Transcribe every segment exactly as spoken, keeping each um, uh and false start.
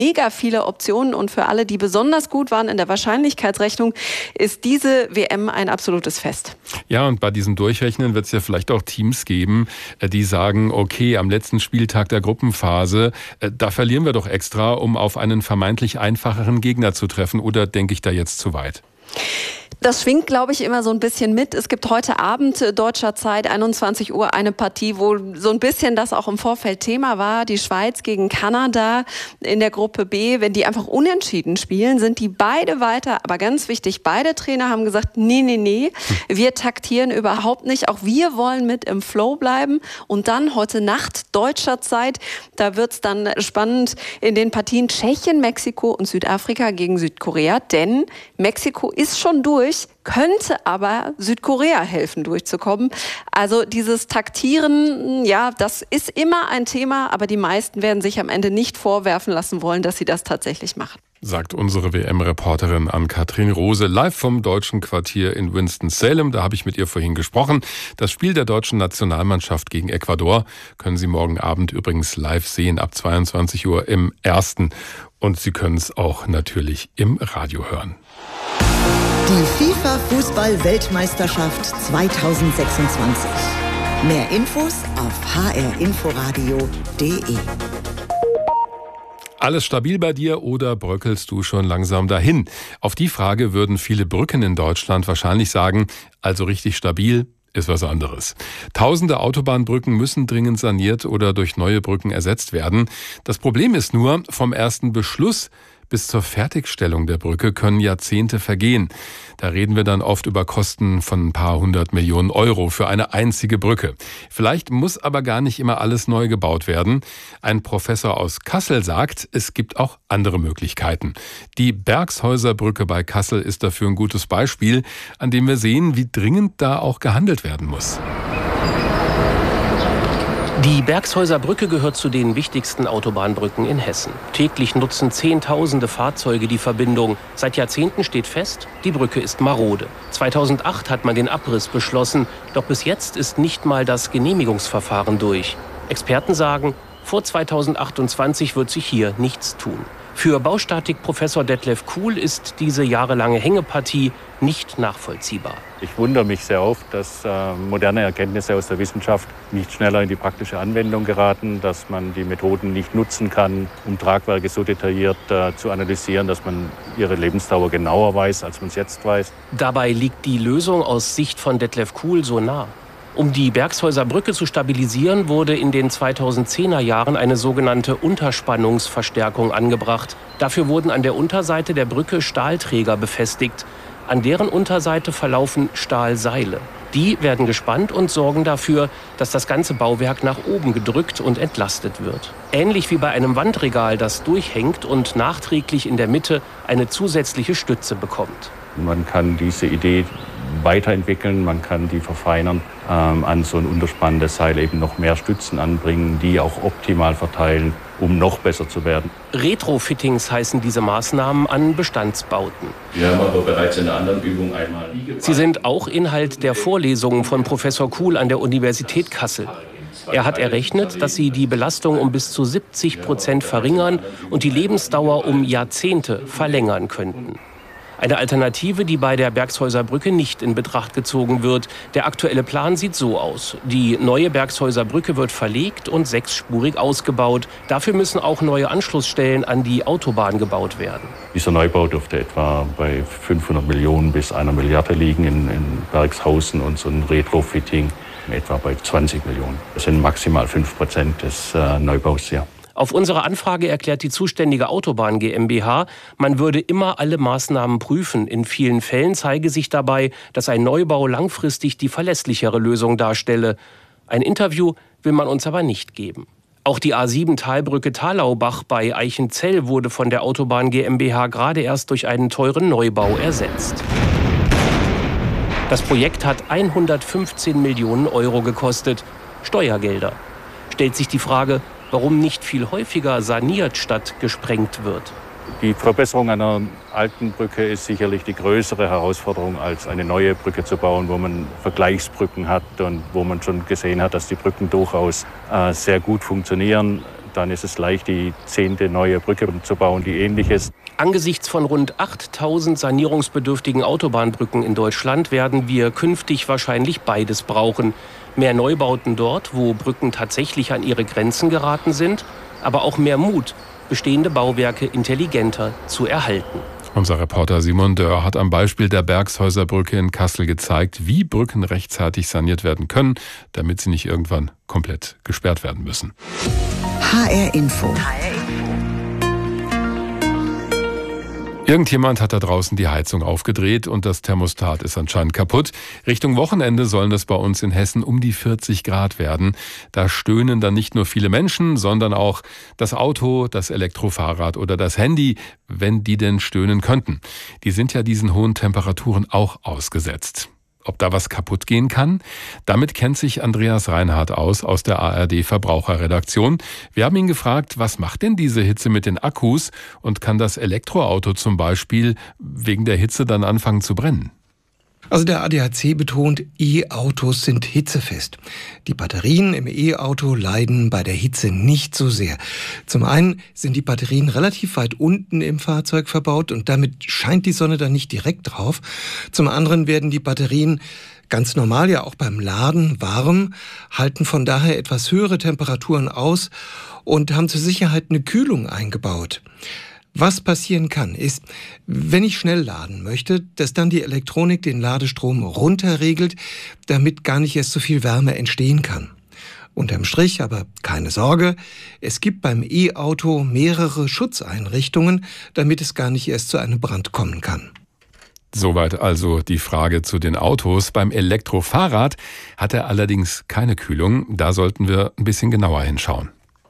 Mega viele Optionen und für alle, die besonders gut waren in der Wahrscheinlichkeitsrechnung, ist diese W M ein absolutes Fest. Ja, und bei diesem Durchrechnen wird es ja vielleicht auch Teams geben, die sagen, okay, am letzten Spieltag der Gruppenphase, da verlieren wir doch extra, um auf einen vermeintlich einfacheren Gegner zu treffen. Oder denke ich da jetzt zu weit? Das schwingt, glaube ich, immer so ein bisschen mit. Es gibt heute Abend äh, deutscher Zeit, einundzwanzig Uhr, eine Partie, wo so ein bisschen das auch im Vorfeld Thema war. Die Schweiz gegen Kanada in der Gruppe B. Wenn die einfach unentschieden spielen, sind die beide weiter. Aber ganz wichtig, beide Trainer haben gesagt, nee, nee, nee, wir taktieren überhaupt nicht. Auch wir wollen mit im Flow bleiben. Und dann heute Nacht deutscher Zeit, da wird's dann spannend in den Partien Tschechien, Mexiko und Südafrika gegen Südkorea. Denn Mexiko ist schon durch, könnte aber Südkorea helfen, durchzukommen. Also dieses Taktieren, ja, das ist immer ein Thema, aber die meisten werden sich am Ende nicht vorwerfen lassen wollen, dass sie das tatsächlich machen. Sagt unsere W M-Reporterin Ann-Kathrin Rose, live vom deutschen Quartier in Winston-Salem. Da habe ich mit ihr vorhin gesprochen. Das Spiel der deutschen Nationalmannschaft gegen Ecuador können Sie morgen Abend übrigens live sehen, ab zweiundzwanzig Uhr im Ersten. Und Sie können es auch natürlich im Radio hören. Die FIFA-Fußball-Weltmeisterschaft zweitausendsechsundzwanzig. Mehr Infos auf h r inforadio punkt d e. Alles stabil bei dir oder bröckelst du schon langsam dahin? Auf die Frage würden viele Brücken in Deutschland wahrscheinlich sagen, also richtig stabil ist was anderes. Tausende Autobahnbrücken müssen dringend saniert oder durch neue Brücken ersetzt werden. Das Problem ist nur, vom ersten Beschluss bis zur Fertigstellung der Brücke können Jahrzehnte vergehen. Da reden wir dann oft über Kosten von ein paar hundert Millionen Euro für eine einzige Brücke. Vielleicht muss aber gar nicht immer alles neu gebaut werden. Ein Professor aus Kassel sagt, es gibt auch andere Möglichkeiten. Die Bergshäuser Brücke bei Kassel ist dafür ein gutes Beispiel, an dem wir sehen, wie dringend da auch gehandelt werden muss. Die Bergshäuser Brücke gehört zu den wichtigsten Autobahnbrücken in Hessen. Täglich nutzen Zehntausende Fahrzeuge die Verbindung. Seit Jahrzehnten steht fest, die Brücke ist marode. zweitausendacht hat man den Abriss beschlossen, doch bis jetzt ist nicht mal das Genehmigungsverfahren durch. Experten sagen, vor zweitausendachtundzwanzig wird sich hier nichts tun. Für Baustatik-Professor Detlef Kuhl ist diese jahrelange Hängepartie nicht nachvollziehbar. Ich wundere mich sehr oft, dass äh, moderne Erkenntnisse aus der Wissenschaft nicht schneller in die praktische Anwendung geraten, dass man die Methoden nicht nutzen kann, um Tragwerke so detailliert äh, zu analysieren, dass man ihre Lebensdauer genauer weiß, als man es jetzt weiß. Dabei liegt die Lösung aus Sicht von Detlef Kuhl so nah. Um die Bergshäuser Brücke zu stabilisieren, wurde in den zweitausendzehner Jahren eine sogenannte Unterspannungsverstärkung angebracht. Dafür wurden an der Unterseite der Brücke Stahlträger befestigt. An deren Unterseite verlaufen Stahlseile. Die werden gespannt und sorgen dafür, dass das ganze Bauwerk nach oben gedrückt und entlastet wird. Ähnlich wie bei einem Wandregal, das durchhängt und nachträglich in der Mitte eine zusätzliche Stütze bekommt. Man kann diese Idee weiterentwickeln, man kann die verfeinern, ähm, an so ein unterspannendes Seil eben noch mehr Stützen anbringen, die auch optimal verteilen, um noch besser zu werden. Retrofittings heißen diese Maßnahmen an Bestandsbauten. Wir haben aber bereits in einer anderen Übung einmal... Sie sind auch Inhalt der Vorlesungen von Professor Kuhl an der Universität Kassel. Er hat errechnet, dass sie die Belastung um bis zu siebzig Prozent verringern und die Lebensdauer um Jahrzehnte verlängern könnten. Eine Alternative, die bei der Bergshäuser Brücke nicht in Betracht gezogen wird. Der aktuelle Plan sieht so aus. Die neue Bergshäuser Brücke wird verlegt und sechsspurig ausgebaut. Dafür müssen auch neue Anschlussstellen an die Autobahn gebaut werden. Dieser Neubau dürfte etwa bei fünfhundert Millionen bis einer Milliarde liegen in, in Bergshausen und so ein Retrofitting etwa bei zwanzig Millionen. Das sind maximal fünf Prozent des äh, Neubaus, ja. Auf unsere Anfrage erklärt die zuständige Autobahn GmbH, man würde immer alle Maßnahmen prüfen. In vielen Fällen zeige sich dabei, dass ein Neubau langfristig die verlässlichere Lösung darstelle. Ein Interview will man uns aber nicht geben. Auch die A sieben Talbrücke Talaubach bei Eichenzell wurde von der Autobahn GmbH gerade erst durch einen teuren Neubau ersetzt. Das Projekt hat hundertfünfzehn Millionen Euro gekostet. Steuergelder. Stellt sich die Frage, warum nicht viel häufiger saniert statt gesprengt wird. Die Verbesserung einer alten Brücke ist sicherlich die größere Herausforderung, als eine neue Brücke zu bauen, wo man Vergleichsbrücken hat und wo man schon gesehen hat, dass die Brücken durchaus äh, sehr gut funktionieren. dann ist es leicht, die zehnte neue Brücke zu bauen, die ähnlich ist. Angesichts von rund achttausend sanierungsbedürftigen Autobahnbrücken in Deutschland werden wir künftig wahrscheinlich beides brauchen. Mehr Neubauten dort, wo Brücken tatsächlich an ihre Grenzen geraten sind, aber auch mehr Mut, bestehende Bauwerke intelligenter zu erhalten. Unser Reporter Simon Dörr hat am Beispiel der Bergshäuser-Brücke in Kassel gezeigt, wie Brücken rechtzeitig saniert werden können, damit sie nicht irgendwann komplett gesperrt werden müssen. H R Info. Irgendjemand hat da draußen die Heizung aufgedreht und das Thermostat ist anscheinend kaputt. Richtung Wochenende sollen es bei uns in Hessen um die vierzig Grad werden. Da stöhnen dann nicht nur viele Menschen, sondern auch das Auto, das Elektrofahrrad oder das Handy, wenn die denn stöhnen könnten. Die sind ja diesen hohen Temperaturen auch ausgesetzt. Ob da was kaputt gehen kann? Damit kennt sich Andreas Reinhardt aus, aus der A R D-Verbraucherredaktion. Wir haben ihn gefragt, was macht denn diese Hitze mit den Akkus und kann das Elektroauto zum Beispiel wegen der Hitze dann anfangen zu brennen? Also der A D A C betont, E-Autos sind hitzefest. Die Batterien im E-Auto leiden bei der Hitze nicht so sehr. Zum einen sind die Batterien relativ weit unten im Fahrzeug verbaut und damit scheint die Sonne dann nicht direkt drauf. Zum anderen werden die Batterien ganz normal ja auch beim Laden warm, halten von daher etwas höhere Temperaturen aus und haben zur Sicherheit eine Kühlung eingebaut. Was passieren kann, ist, wenn ich schnell laden möchte, dass dann die Elektronik den Ladestrom runterregelt, damit gar nicht erst so viel Wärme entstehen kann. Unterm Strich aber keine Sorge, es gibt beim E-Auto mehrere Schutzeinrichtungen, damit es gar nicht erst zu einem Brand kommen kann. Soweit also die Frage zu den Autos. Beim Elektrofahrrad hat er allerdings keine Kühlung. Da sollten wir ein bisschen genauer hinschauen.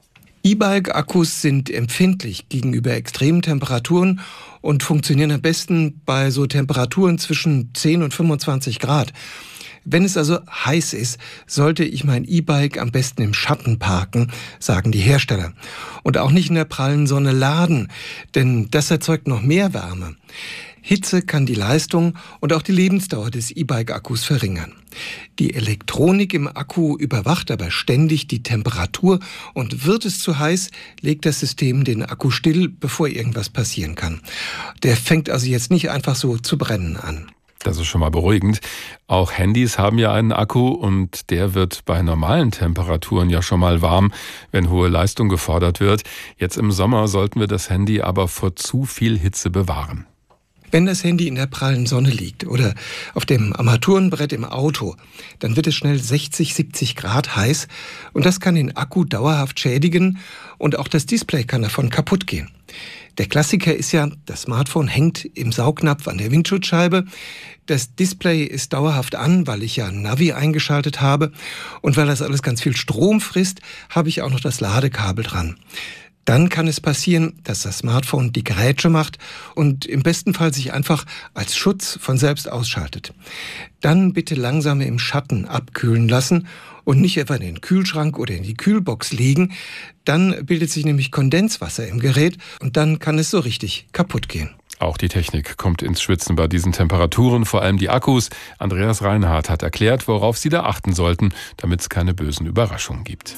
E-Bike-Akkus sind empfindlich gegenüber extremen Temperaturen und funktionieren am besten bei so Temperaturen zwischen zehn und fünfundzwanzig Grad. Wenn es also heiß ist, sollte ich mein E-Bike am besten im Schatten parken, sagen die Hersteller. Und auch nicht in der prallen Sonne laden, denn das erzeugt noch mehr Wärme. Hitze kann die Leistung und auch die Lebensdauer des E-Bike-Akkus verringern. Die Elektronik im Akku überwacht aber ständig die Temperatur und wird es zu heiß, legt das System den Akku still, bevor irgendwas passieren kann. Der fängt also jetzt nicht einfach so zu brennen an. Das ist schon mal beruhigend. Auch Handys haben ja einen Akku und der wird bei normalen Temperaturen ja schon mal warm, wenn hohe Leistung gefordert wird. Jetzt im Sommer sollten wir das Handy aber vor zu viel Hitze bewahren. Wenn das Handy in der prallen Sonne liegt oder auf dem Armaturenbrett im Auto, dann wird es schnell sechzig, siebzig Grad heiß und das kann den Akku dauerhaft schädigen und auch das Display kann davon kaputt gehen. Der Klassiker ist ja, das Smartphone hängt im Saugnapf an der Windschutzscheibe. Das Display ist dauerhaft an, weil ich ja Navi eingeschaltet habe und weil das alles ganz viel Strom frisst, habe ich auch noch das Ladekabel dran. Dann kann es passieren, dass das Smartphone die Grätsche macht und im besten Fall sich einfach als Schutz von selbst ausschaltet. Dann bitte langsam im Schatten abkühlen lassen und nicht etwa in den Kühlschrank oder in die Kühlbox legen. Dann bildet sich nämlich Kondenswasser im Gerät und dann kann es so richtig kaputt gehen. Auch die Technik kommt ins Schwitzen bei diesen Temperaturen, vor allem die Akkus. Andreas Reinhardt hat erklärt, worauf Sie da achten sollten, damit es keine bösen Überraschungen gibt.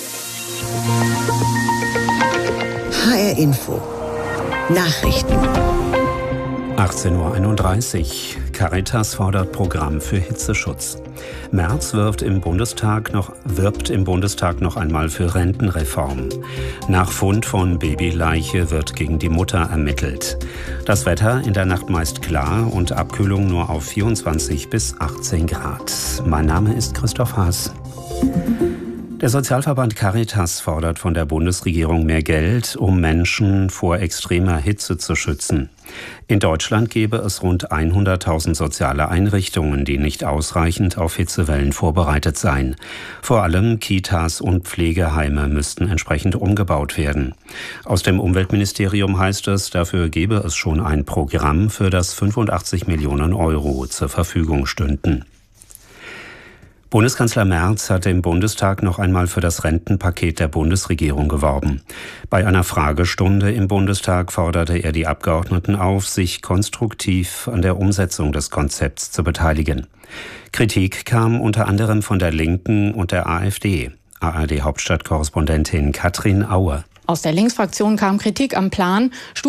H R Info. Nachrichten. achtzehn Uhr einunddreißig. Caritas fordert Programm für Hitzeschutz. Merz wirbt im Bundestag noch, wirbt im Bundestag noch einmal für Rentenreform. Nach Fund von Babyleiche wird gegen die Mutter ermittelt. Das Wetter in der Nacht meist klar und Abkühlung nur auf vierundzwanzig bis achtzehn Grad. Mein Name ist Christoph Haas. Der Sozialverband Caritas fordert von der Bundesregierung mehr Geld, um Menschen vor extremer Hitze zu schützen. In Deutschland gäbe es rund hunderttausend soziale Einrichtungen, die nicht ausreichend auf Hitzewellen vorbereitet seien. Vor allem Kitas und Pflegeheime müssten entsprechend umgebaut werden. Aus dem Umweltministerium heißt es, dafür gäbe es schon ein Programm, für das fünfundachtzig Millionen Euro zur Verfügung stünden. Bundeskanzler Merz hat im Bundestag noch einmal für das Rentenpaket der Bundesregierung geworben. Bei einer Fragestunde im Bundestag forderte er die Abgeordneten auf, sich konstruktiv an der Umsetzung des Konzepts zu beteiligen. Kritik kam unter anderem von der Linken und der AfD. A R D-Hauptstadtkorrespondentin Katrin Aue. Aus der Linksfraktion kam Kritik am Plan.